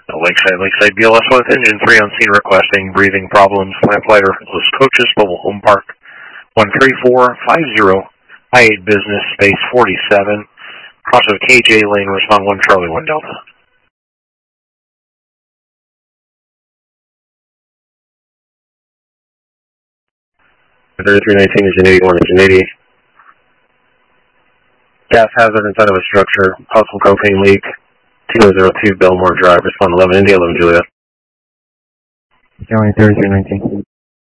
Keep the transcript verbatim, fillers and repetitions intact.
Lakeside, Lakeside B L S with engine three on scene requesting breathing problems. Lamplighter, Los Coaches, Mobile Home Park, one three four five zero, I eight Business, space forty-seven, cross of K J lane, respond one Charlie, one Delta. thirty-three nineteen, engine eighty-one, engine eighty. Gas hazard inside of a structure, possible propane leak. two oh zero two Belmore Drive, respond eleven India, eleven Juliet. County thirty-three nineteen.